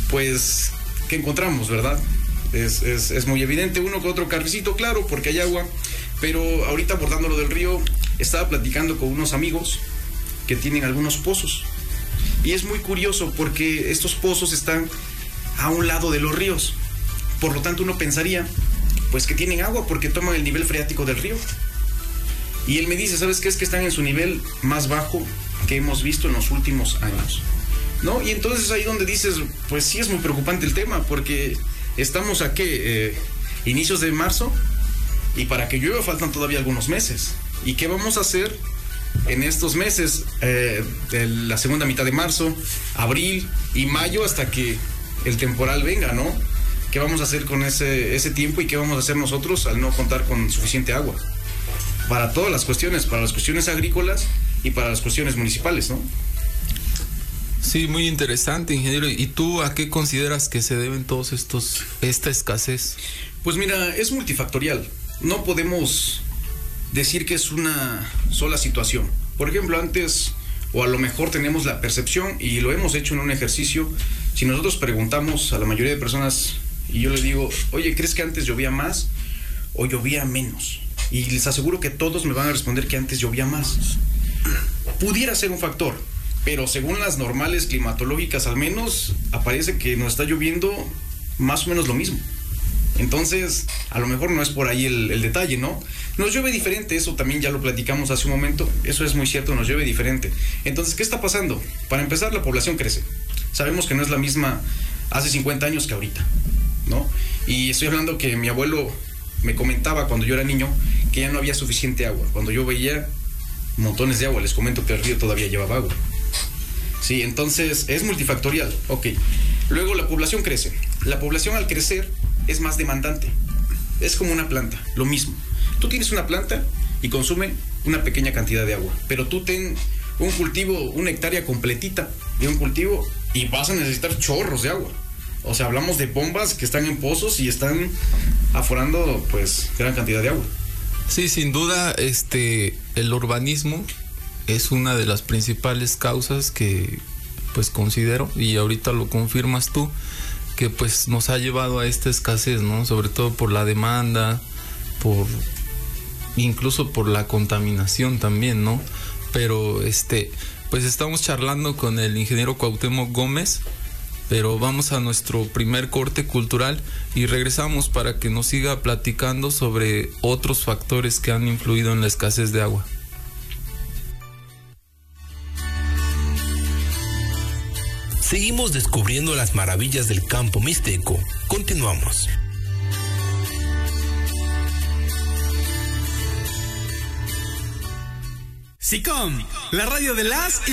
pues, ¿qué encontramos, verdad? Es muy evidente, uno que otro carricito, claro, porque hay agua, pero ahorita abordando lo del río, estaba platicando con unos amigos que tienen algunos pozos, y es muy curioso porque estos pozos están a un lado de los ríos, por lo tanto uno pensaría, pues que tienen agua porque toman el nivel freático del río. Y él me dice, ¿sabes qué? Es que están en su nivel más bajo que hemos visto en los últimos años, ¿no? Y entonces ahí donde dices, pues sí es muy preocupante el tema, porque estamos a ¿qué? Inicios de marzo, y para que llueva faltan todavía algunos meses. ¿Y qué vamos a hacer en estos meses? De la segunda mitad de marzo, abril y mayo, hasta que el temporal venga, ¿no? ¿Qué vamos a hacer con ese tiempo y qué vamos a hacer nosotros al no contar con suficiente agua? Para todas las cuestiones, para las cuestiones agrícolas y para las cuestiones municipales, ¿no? Sí, muy interesante, ingeniero. ¿Y tú a qué consideras que se deben todos esta escasez? Pues mira, es multifactorial. No podemos decir que es una sola situación. Por ejemplo, antes, o a lo mejor tenemos la percepción, y lo hemos hecho en un ejercicio, si nosotros preguntamos a la mayoría de personas, y yo les digo, oye, ¿crees que antes llovía más o llovía menos? Y les aseguro que todos me van a responder que antes llovía más. Pudiera ser un factor, pero según las normales climatológicas al menos, aparece que nos está lloviendo más o menos lo mismo. Entonces, a lo mejor no es por ahí el detalle, ¿no? Nos llueve diferente, eso también ya lo platicamos hace un momento, eso es muy cierto, nos llueve diferente. Entonces, ¿qué está pasando? Para empezar, la población crece. Sabemos que no es la misma hace 50 años que ahorita, ¿no? Y estoy hablando que mi abuelo me comentaba cuando yo era niño que ya no había suficiente agua. Cuando yo veía montones de agua, les comento que el río todavía llevaba agua. Sí, entonces es multifactorial, ok. Luego la población crece. La población al crecer es más demandante. Es como una planta, lo mismo. Tú tienes una planta y consume una pequeña cantidad de agua, pero tú ten un cultivo, una hectárea completita de un cultivo y vas a necesitar chorros de agua. O sea, hablamos de bombas que están en pozos y están aforando pues gran cantidad de agua. Sí, sin duda, el urbanismo es una de las principales causas que pues considero, y ahorita lo confirmas tú, que pues nos ha llevado a esta escasez, ¿no? Sobre todo por la demanda, incluso por la contaminación también, ¿no? Pero pues estamos charlando con el ingeniero Cuauhtémoc Gómez, pero vamos a nuestro primer corte cultural y regresamos para que nos siga platicando sobre otros factores que han influido en la escasez de agua. Seguimos descubriendo las maravillas del campo mixteco. Continuamos. SICOM, la radio de las